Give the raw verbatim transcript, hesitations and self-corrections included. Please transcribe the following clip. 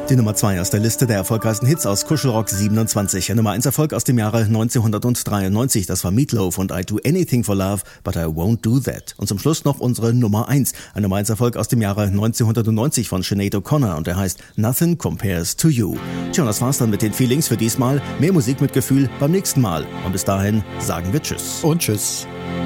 Die Nummer zwei aus der Liste der erfolgreichsten Hits aus Kuschelrock siebenundzwanzig. Ein Nummer eins Erfolg aus dem Jahre neunzehnhundertdreiundneunzig. Das war Meatloaf und I Do Anything for Love, but I Won't Do That. Und zum Schluss noch unsere Nummer eins. Ein Nummer eins Erfolg aus dem Jahre neunzehnhundertneunzig von Sinead O'Connor und der heißt Nothing Compares to You. Tja, und das war's dann mit den Feelings für diesmal. Mehr Musik mit Gefühl beim nächsten Mal. Und bis dahin sagen wir Tschüss. Und Tschüss.